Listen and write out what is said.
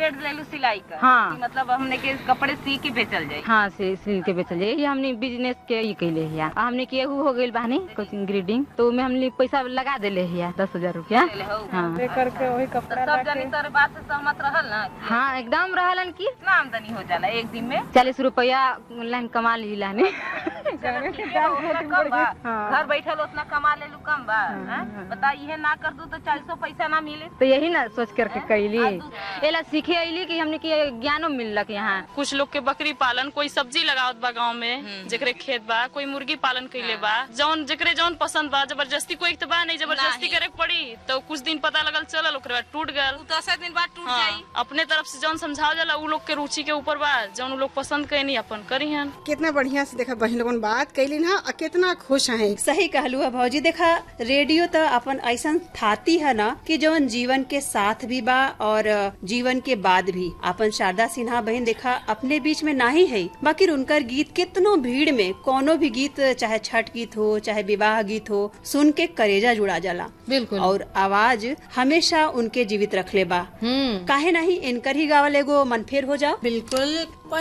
Trade ले लू सिलाई का। हाँ। मतलब हमने के कपड़े सी के बेचल जाये। हाँ सी के बेचल जाये। ये हमने बिजनेस के ये कैले है। हमने के एगो हो गई बहनी कोचिंग ग्रीडिंग, तो में हमने पैसा लगा दिले है 10,000 रुपया। हाँ करके वही कपड़ा सब जनी तोरे बात से सहमत रहल ना? हाँ एकदम रहलन की कितना आमदनी हो जाला एक दिन में? 40 रुपया लाइन कमा ली लाने। घर बैठल उतना कमा ले लू कम बा? बता ये ना कर दू तो 400 पैसा ना मिले। तो यही ना सोच करके कैली एला सीखे अली कि हमने के ज्ञानो मिललक। यहाँ कुछ लोग के बकरी पालन, कोई सब्जी लगावत बा गाँव में, जेकरे खेत बा, कोई मुर्गी पालन कैले बा। जौन जेकरे जौन पसंद बा, जबरदस्ती कोई तो बा नहीं, जबरदस्ती करे पड़ी तो कुछ दिन पता लगल चलल, ओकरे बाद टूट गल। 10 दिन बाद टूट जाई। अपने तरफ से जौन समझाओ जाला उ लोग के रुचि के ऊपर बा, जौन लोग पसंद करेनी अपन करी हन। कितना बढ़िया से देखा बहन लोगन बात कैली ना, कितना खुश है। सही कहलू है भौजी। देखा रेडियो तो अपन ऐसा थाती है ना कि जौन जीवन के साथ भी बा और जीवन के बाद भी। अपन शारदा सिन्हा बहन देखा अपने बीच में नहीं है, बाकी उनकर गीत कितनो भीड़ में कोनो भी गीत, चाहे छठ गीत हो चाहे विवाह गीत हो, सुन के करेजा जुड़ा जाला। बिल्कुल। और आवाज हमेशा उनके जीवित रखले बा। काहे नहीं इनकर ही गावल एगो मनफेर हो जाओ। बिल्कुल।